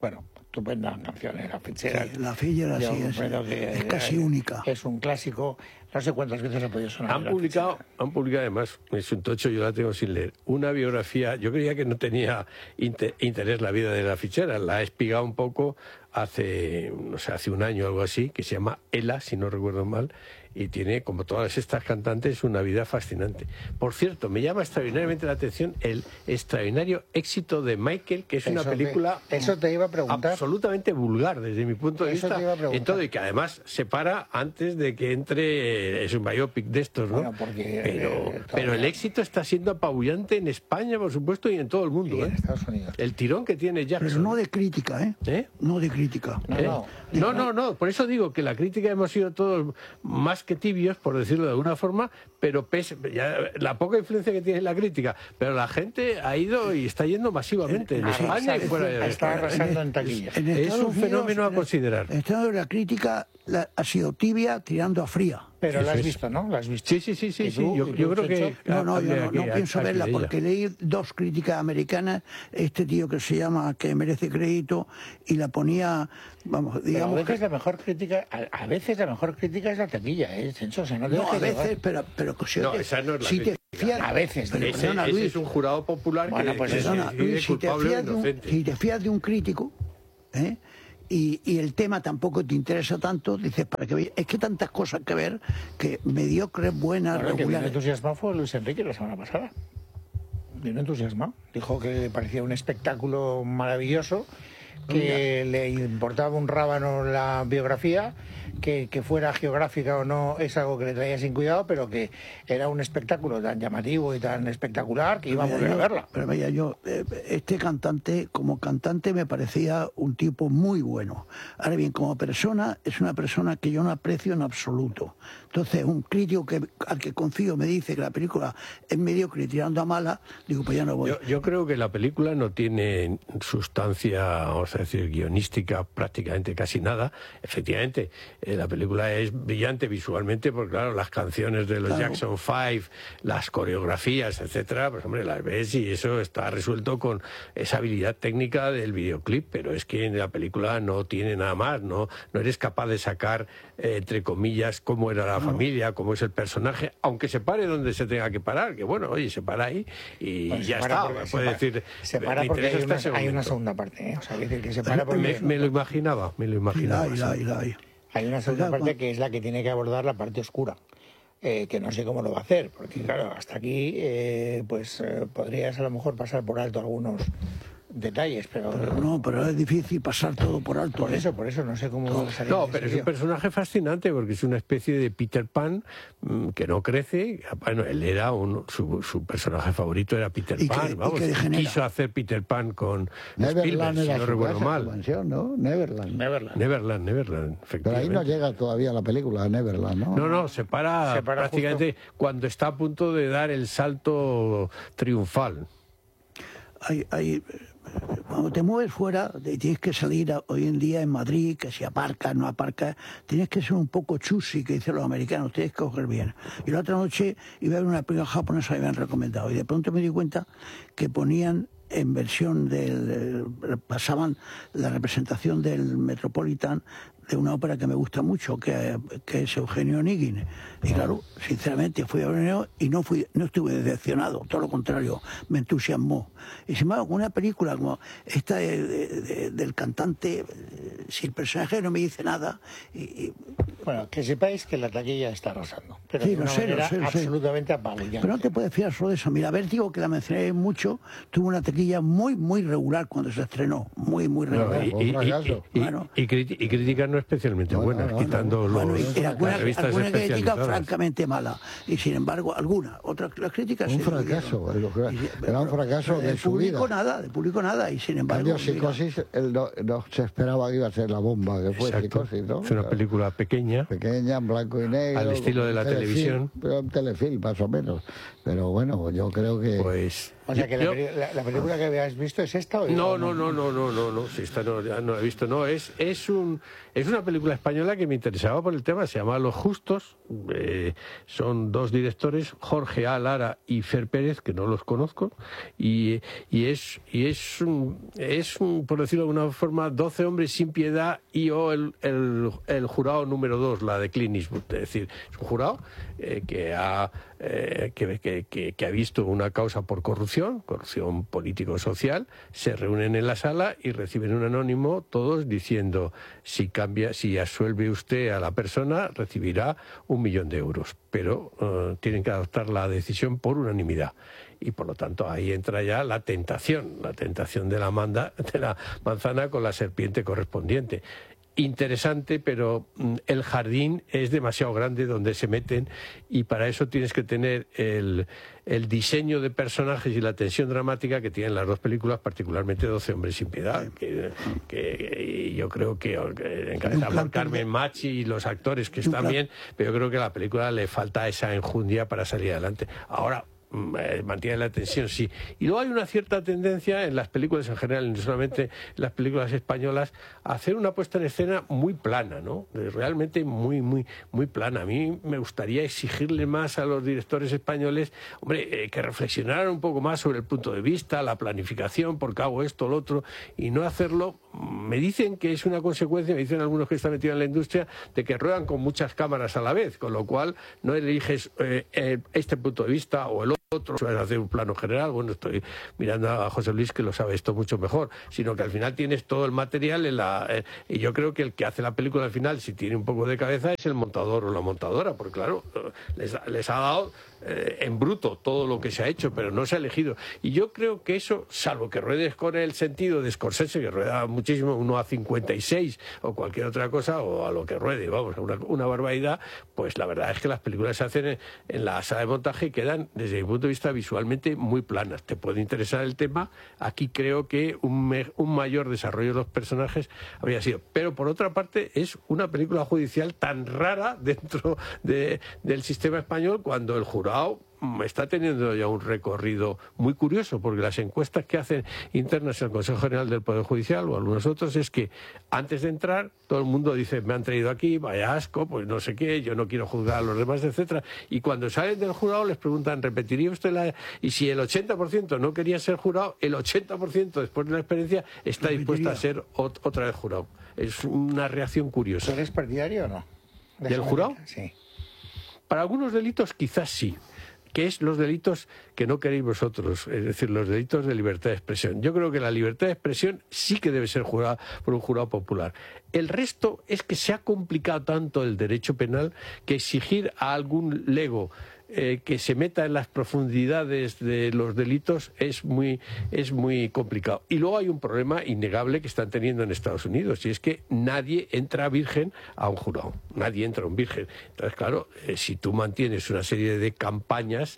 Bueno, estupenda canción, La Fitzgerald. Sí, La Fitzgerald es casi única. Es un clásico. No sé cuántas veces ha podido sonar. Han publicado además, es un tocho, yo la tengo sin leer, una biografía. Yo creía que no tenía interés la vida de La Fitzgerald, la he espigado un poco hace un año o algo así, que se llama Ella, si no recuerdo mal, y tiene, como todas estas cantantes, una vida fascinante. Por cierto, me llama extraordinariamente la atención el extraordinario éxito de Michael, que es una película eso te iba a preguntar. Absolutamente vulgar desde mi punto de Eso vista, te iba a preguntar. en todo, y que además se para antes de que entre, es un biopic de estos, ¿no? Bueno, porque, pero el éxito está siendo apabullante en España, por supuesto, y en todo el mundo. Y en Estados Unidos. El tirón que tiene Jackson. Pero no de crítica, ¿eh? No de crítica. No, por eso digo que la crítica hemos sido todos más que tibios, por decirlo de alguna forma, pero la poca influencia que tiene la crítica, pero la gente ha ido y está yendo masivamente en España y fuera de está España. arrasando en taquilla. Es un fenómeno a considerar. En Estados Unidos la crítica ha sido tibia tirando a fría. Pero la has visto, ¿no? ¿La has visto? Sí. Yo creo que... No pienso verla porque leí dos críticas americanas, este tío que se llama, que merece crédito, y la ponía, vamos, digamos... Pero a veces la mejor crítica es la taquilla, ¿eh, Chencho? O sea, no a veces, pero esa no es la si te crítica. fías, A veces, pero Ese perdona, Luis, es un jurado popular Bueno, que pues perdona, Luis, si te culpable o fías inocente. si te fías de un crítico, y el tema tampoco te interesa tanto, dices, para que veas, es que tantas cosas que ver, que mediocres, buenas, Claro, que vino regulares. entusiasmado fue Luis Enrique la semana pasada. Vino entusiasmado. Dijo que le parecía un espectáculo maravilloso, que le importaba un rábano la biografía, que fuera geográfica o no es algo que le traía sin cuidado, pero que era un espectáculo tan llamativo y tan espectacular que iba a volver a verla. Pero vaya, este cantante, como cantante, me parecía un tipo muy bueno. Ahora bien, como persona, es una persona que yo no aprecio en absoluto. Entonces, un crítico al que confío me dice que la película es mediocre y tirando a mala, digo, pues ya no voy. Yo creo que la película no tiene sustancia, vamos a decir, guionística, prácticamente casi nada. Efectivamente, la película es brillante visualmente, porque claro, las canciones de los Jackson 5, las coreografías, etcétera, pues hombre, las ves y eso está resuelto con esa habilidad técnica del videoclip, pero es que en la película no tiene nada más, no eres capaz de sacar, entre comillas, cómo era la familia, cómo es el personaje, aunque se pare donde se tenga que parar, que bueno, oye, se para ahí y Bueno, ya está. Puede decir, se para porque hay una segunda parte, ¿eh? O sea, decir que se para porque... Me lo imaginaba. Hay una segunda parte que es la que tiene que abordar la parte oscura, que no sé cómo lo va a hacer, porque claro, hasta aquí podrías a lo mejor pasar por alto algunos detalles, pero es difícil pasar todo por alto. Por eso no sé cómo salir. No, pero es un personaje fascinante porque es una especie de Peter Pan que no crece. Bueno, él era su personaje favorito era Peter Pan, quiso hacer Peter Pan con Spielberg, si no recuerdo mal. Mansión, ¿no? Neverland, efectivamente. Pero ahí no llega todavía la película Neverland, ¿no? No, se para prácticamente justo cuando está a punto de dar el salto triunfal. Cuando te mueves fuera, tienes que salir hoy en día en Madrid, que si aparcas, no aparcas, tienes que ser un poco chusi, que dicen los americanos, tienes que coger bien. Y la otra noche iba a ver una película japonesa que me habían recomendado, y de pronto me di cuenta que ponían en versión pasaban la representación del Metropolitan de una ópera que me gusta mucho, que es Eugenio Onegin. Y claro, sinceramente fui a verlo y no estuve decepcionado, todo lo contrario, me entusiasmó. Y sin embargo, una película como esta del cantante, si el personaje no me dice nada... Bueno, que sepáis que la taquilla está arrasando, pero sí, de una manera absolutamente apabullante. Pero no te puedes fiar solo de eso. Mira, Vértigo, que la mencioné mucho, tuvo una taquilla muy, muy regular cuando se estrenó, muy, muy regular. Y críticas no especialmente buenas, quitando las revistas alguna crítica especializadas. francamente mala, y sin embargo, las críticas... Un fracaso, era un fracaso de su vida. De público nada, y sin embargo... Cambio, Psicosis, no se esperaba que iba a ser la bomba que fue. Exacto. Psicosis, ¿no? Es una película pequeña, en blanco y negro, al estilo de la televisión. Pero un telefilm, más o menos. Pero bueno, yo creo que... Pues O sea que la película que habías visto es esta o no, si esta no la he visto, no, es una película española que me interesaba por el tema, se llama Los Justos, son dos directores, Jorge A. Lara y Fer Pérez, que no los conozco, y es por decirlo de alguna forma, 12 hombres sin piedad y el jurado número 2, la de Clint Eastwood, es decir, es un jurado que ha visto una causa por corrupción político-social, se reúnen en la sala y reciben un anónimo, todos diciendo si absuelve usted a la persona recibirá 1 millón de euros, pero tienen que adoptar la decisión por unanimidad. Y por lo tanto ahí entra ya la tentación de la manzana con la serpiente correspondiente. Interesante, pero el jardín es demasiado grande donde se meten, y para eso tienes que tener el diseño de personajes y la tensión dramática que tienen las dos películas, particularmente 12 hombres sin piedad, que yo creo que encabezada por Carmen Machi y los actores que están bien, pero yo creo que a la película le falta esa enjundia para salir adelante. Ahora, mantiene la tensión, sí. Y luego hay una cierta tendencia en las películas en general, no solamente en las películas españolas, a hacer una puesta en escena muy plana, ¿no? Realmente muy, muy, muy plana. A mí me gustaría exigirle más a los directores españoles, hombre, que reflexionaran un poco más sobre el punto de vista, la planificación, por qué hago esto, lo otro, y no hacerlo. Me dicen que es una consecuencia, me dicen algunos que están metidos en la industria, de que ruedan con muchas cámaras a la vez, con lo cual no eliges este punto de vista o el otro, suelen hacer un plano general. Bueno, estoy mirando a José Luis, que lo sabe esto mucho mejor, sino que al final tienes todo el material y yo creo que el que hace la película al final, si tiene un poco de cabeza, es el montador o la montadora, porque claro, les ha dado en bruto todo lo que se ha hecho, pero no se ha elegido. Y yo creo que eso, salvo que ruedes con el sentido de Scorsese, que rueda muchísimo, 1:56 o cualquier otra cosa, o a lo que ruede, vamos, una barbaridad, pues la verdad es que las películas se hacen en la sala de montaje y quedan, desde mi punto de vista, visualmente muy planas. Te puede interesar el tema. Aquí creo que un mayor desarrollo de los personajes habría sido. Pero por otra parte, es una película judicial tan rara dentro del sistema español, cuando el jurado está teniendo ya un recorrido muy curioso, porque las encuestas que hacen internas en el Consejo General del Poder Judicial o algunos otros es que antes de entrar todo el mundo dice: me han traído aquí, vaya asco, pues no sé qué, yo no quiero juzgar a los demás, etcétera. Y cuando salen del jurado les preguntan: ¿repetiría usted y si el 80% no quería ser jurado, el 80% después de la experiencia está dispuesta a ser otra vez jurado. Es una reacción curiosa. ¿Eres partidario o no? ¿Del jurado? Sí. Para algunos delitos quizás sí, que es los delitos que no queréis vosotros, es decir, los delitos de libertad de expresión. Yo creo que la libertad de expresión sí que debe ser jurada por un jurado popular. El resto es que se ha complicado tanto el derecho penal que exigir a algún lego que se meta en las profundidades de los delitos es muy complicado. Y luego hay un problema innegable que están teniendo en Estados Unidos, y es que nadie entra virgen a un jurado, nadie entra un virgen. Entonces, claro, si tú mantienes una serie de campañas,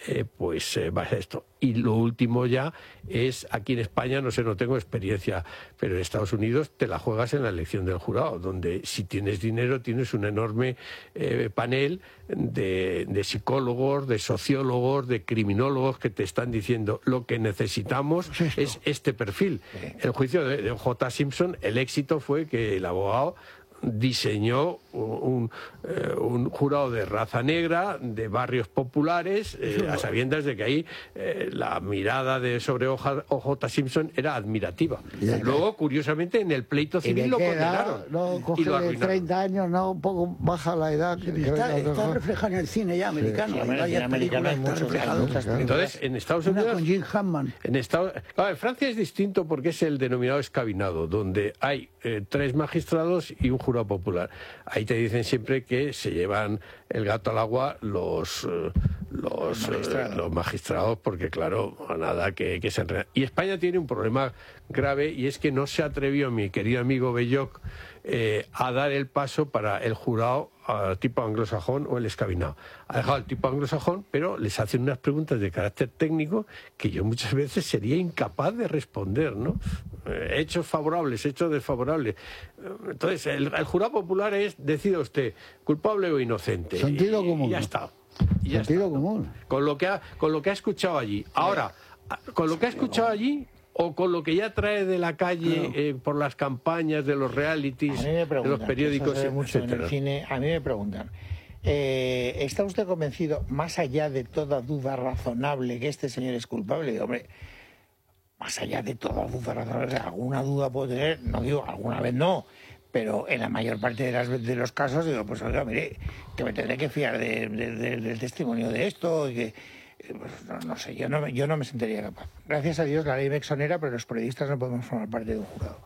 pues vas a esto. Y lo último ya es, aquí en España, no sé, no tengo experiencia, pero en Estados Unidos te la juegas en la elección del jurado, donde si tienes dinero tienes un enorme panel de psicólogos, de sociólogos, de criminólogos que te están diciendo: lo que necesitamos es este perfil. El juicio de J. Simpson, el éxito fue que el abogado diseñó un jurado de raza negra, de barrios populares, a sabiendas de que ahí la mirada sobre O.J. Simpson era admirativa. Luego, curiosamente, en el pleito civil lo condenaron. No, coge 30 años, no, un poco baja la edad. Está reflejado en el cine ya americano. Sí, en el americano hay muchas películas. Entonces, en Estados Unidos... con Jim Hammond. En Francia es distinto, porque es el denominado escabinado, donde hay 3 magistrados y un jurado popular. Ahí te dicen siempre que se llevan el gato al agua los magistrados, porque claro, a nada que se enredan. Y España tiene un problema grave, y es que no se atrevió mi querido amigo Belloc a dar el paso para el jurado tipo anglosajón o el escabinado. Ha dejado el tipo anglosajón, pero les hacen unas preguntas de carácter técnico que yo muchas veces sería incapaz de responder, ¿no? Hechos favorables, hechos desfavorables. Entonces, el jurado popular es: decida usted, culpable o inocente. Sentido común. Y ya está. Sentido común. Con lo que ha escuchado allí. Ahora, ¿Con lo que ha escuchado allí o con lo que ya trae de la calle por las campañas de los realities, de los periódicos, eso se ve mucho en etcétera? el cine? A mí me preguntan, ¿está usted convencido, más allá de toda duda razonable, que este señor es culpable? Y, hombre, más allá de toda duda razonable, alguna duda puedo tener, no digo, alguna vez no, pero en la mayor parte de los casos digo, pues oiga, mire, que me tendré que fiar del testimonio de esto, y que, pues, no sé, yo no me sentiría capaz. Gracias a Dios la ley me exonera, pero los periodistas no podemos formar parte de un jurado.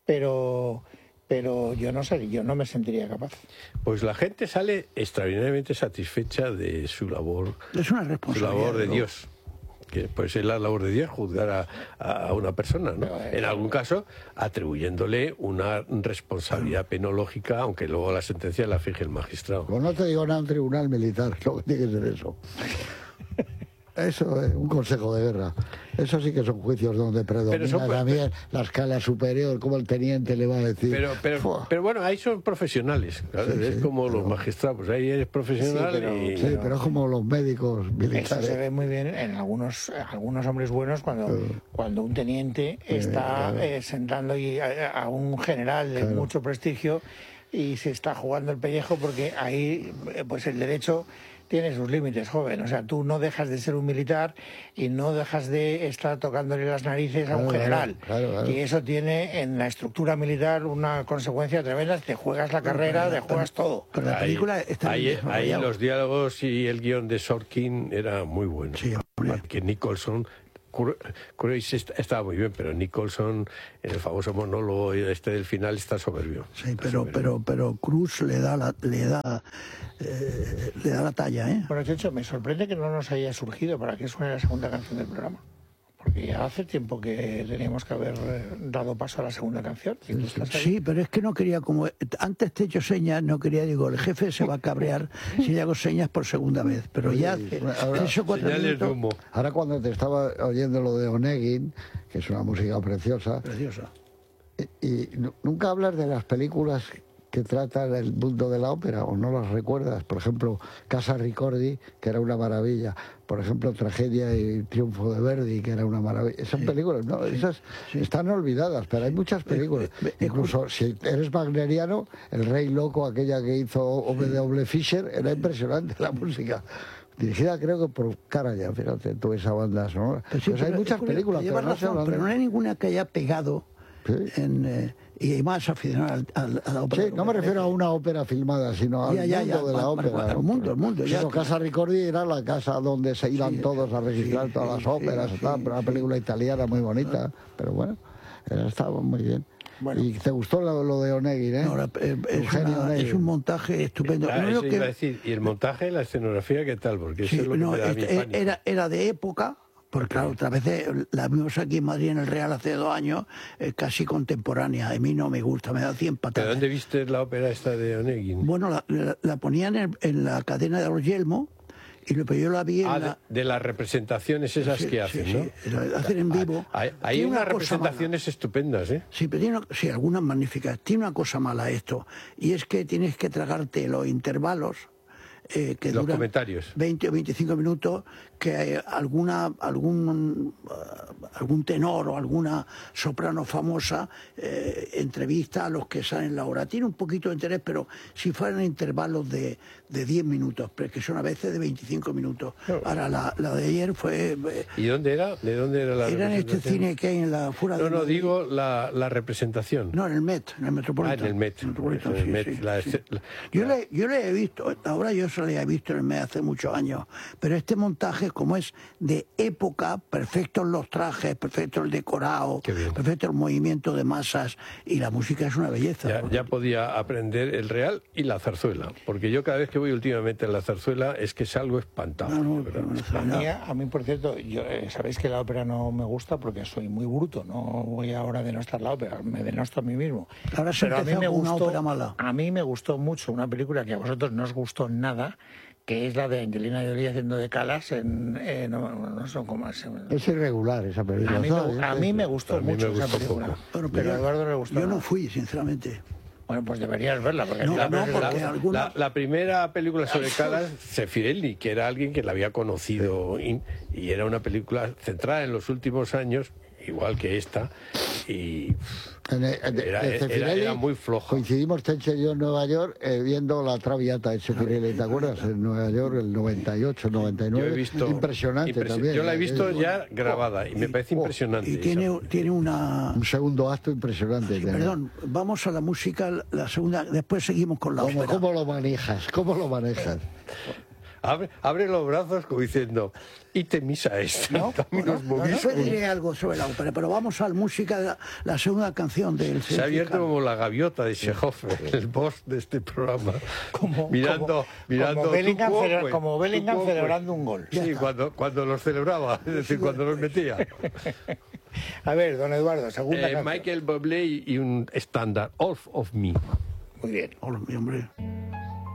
Pero yo no sé, yo no me sentiría capaz. Pues la gente sale extraordinariamente satisfecha de su labor, Es una su responsabilidad. labor de ¿no? Dios. Que pues es la labor de Dios juzgar a una persona, ¿no? En algún caso atribuyéndole una responsabilidad penológica, aunque luego la sentencia la fije el magistrado. Pues no te digo nada, un tribunal militar, lo que tiene que ser eso. Eso es un consejo de guerra. Eso sí que son juicios donde predomina también la escala superior, como el teniente le va a decir. Pero bueno, ahí son profesionales, claro, Sí, es sí, como los magistrados, pues ahí eres profesional pero es como los médicos militares. Eso se ve muy bien en algunos hombres buenos cuando un teniente está sentando a un general de mucho prestigio y se está jugando el pellejo, porque ahí pues el derecho tiene sus límites, joven. O sea, tú no dejas de ser un militar y no dejas de estar tocándole las narices a un general. Claro. Y eso tiene en la estructura militar una consecuencia tremenda. Te juegas la carrera, te juegas todo. Pero la película está bien ahí desarrollada. los diálogos y el guión de Sorkin era muy bueno. Sí, hombre. Que Nicholson, Cruise estaba muy bien, pero Nicholson en el famoso monólogo del final está soberbio. Sí, pero Cruz le da la talla, ¿eh? Bueno, de hecho, me sorprende que no nos haya surgido para que suene la segunda canción del programa. Porque ya hace tiempo que teníamos que haber dado paso a la segunda canción. ¿Y tú estás ahí? Sí, pero es que no quería, como antes te he hecho señas, no quería, digo, el jefe se va a cabrear si le hago señas por segunda vez. Pero ya hace ahora, 3 o 4 Señales de minutos... humo. Ahora cuando te estaba oyendo lo de Onegin, que es una música preciosa, Preciosa. y nunca hablas de las películas que tratan el mundo de la ópera, o no las recuerdas. Por ejemplo, Casa Ricordi, que era una maravilla. Por ejemplo, Tragedia y Triunfo de Verdi, que era una maravilla. Esas películas, no, esas están olvidadas, pero hay muchas películas. Incluso si eres wagneriano, El Rey Loco, aquella que hizo W. Fischer, era impresionante la música. Dirigida creo que por Karajan, fíjate, tú esa banda sonora. Pero sí, Pues hay muchas películas, lleva pero no se razón, hablan pero de- no hay ninguna que haya pegado Sí. y más aficionado a la ópera. Sí, no me refiero a una ópera filmada, sino al mundo de la ópera. El mundo, ya. Pero Casa Ricordi era la casa donde se iban todos a registrar todas las óperas, tal, pero una película italiana muy bonita, pero bueno, estaba muy bien. Bueno. Y te gustó lo de Onegin, ¿eh? No, Eugenio Onegin. es un montaje estupendo. Lo único Eso que- iba a decir, y el montaje, la escenografía, ¿qué tal? Porque eso sí, es lo que no, me da a mí pánico. era de época, porque claro, otra vez la vimos aquí en Madrid en el Real hace 2 años, casi contemporánea. A mí no me gusta, me da 100 ¿De patadas. dónde viste la ópera esta de Onegin? Bueno, la ponían en la cadena de los Yelmo, y pero yo la vi en la... de las representaciones esas Sí, que hacen, sí, ¿no? sí, la hacen en vivo. Hay Tiene unas una cosa representaciones estupendas, ¿eh? Sí, pero sí, algunas magníficas. Tiene una cosa mala esto, y es que tienes que tragarte los intervalos que Los duran comentarios. 20 o 25 minutos, que algún tenor o alguna soprano famosa entrevista a los que salen en la obra. Tiene un poquito de interés, pero si fueran intervalos de 10 minutos, pero que son a veces de 25 minutos. Ahora, la de ayer fue... ¿Y dónde era? ¿De dónde era la era en este representación? cine que hay en la fuera de No, Madrid. digo la representación. No, en el Met, en el Metropolitan. En el Met. Metropolitan, En el sí, Met, sí, la- sí. la- Yo le he visto, ahora yo se le he visto en el Met hace muchos años, pero este montaje, como es de época, perfectos los trajes, perfecto el decorado, Qué bien. perfecto el movimiento de masas, y la música es una belleza. Ya podía aprender el real y la zarzuela, porque yo cada vez que voy últimamente a la zarzuela es que salgo espantado. No, de verdad. A mí, por cierto, sabéis que la ópera no me gusta porque soy muy bruto, no voy ahora a denostar la ópera, me denosto a mí mismo. Ahora se Pero a mí empezó me con una gustó, ópera mala. a mí me gustó mucho una película que a vosotros no os gustó nada, que es la de Angelina Jolie haciendo de Calas no sé cómo se llama. Es irregular esa película. A mí me gustó A mí me mucho esa gustó película, poco. Bueno, pero a Eduardo no le gustó yo no nada. fui, sinceramente. Bueno, pues deberías verla, porque No, la- porque alguna... La primera película sobre Callas, Zeffirelli, que era alguien que la había conocido y era una película centrada en los últimos años, igual que esta, y era muy flojo. Coincidimos Tencho y yo en Nueva York viendo La Traviata de Zeffirelli, ¿te acuerdas? En Nueva York, el 98, 99. Yo he visto impresionante también. Yo la he visto ya grabada y me parece impresionante. Y tiene una... Un segundo acto impresionante. Perdón, vamos a la música, la segunda, después seguimos con la ópera. ¿Cómo lo manejas? ¿Cómo lo manejas? Abre los brazos como diciendo, y te misa esta. No, después diré algo sobre la ópera, pero vamos a la música, la segunda canción del... Se ha abierto como la gaviota de Chekhov, el boss de este programa, mirando como Bellingham, tu cuoco, como Bellingham tu cuoco. celebrando un gol. Sí, cuando los celebraba, es decir, cuando los metía. A ver, don Eduardo, segunda canción. Michael Bublé y un estándar, All of Me. Muy bien. Hola, mi hombre.